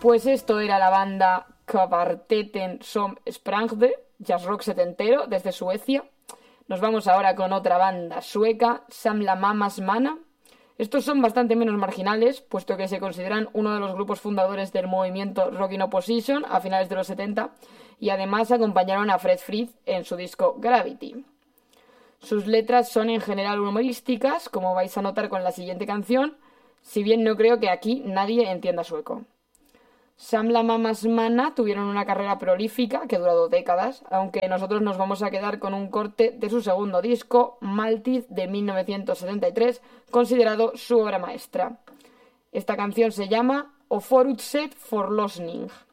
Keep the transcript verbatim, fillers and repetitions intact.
Pues esto era la banda Kvartetten som Sprangde, jazz rock setentero desde Suecia. Nos vamos ahora con otra banda sueca, Samla Mamas Mana. Estos son bastante menos marginales, puesto que se consideran uno de los grupos fundadores del movimiento Rock in Opposition a finales de los setenta y además acompañaron a Fred Frith en su disco Gravity. Sus letras son en general humorísticas, como vais a notar con la siguiente canción, si bien no creo que aquí nadie entienda sueco. Samla Mamas Mana tuvieron una carrera prolífica que ha durado décadas, aunque nosotros nos vamos a quedar con un corte de su segundo disco, Maltid, de mil novecientos setenta y tres, considerado su obra maestra. Esta canción se llama O Forutset Forlosning.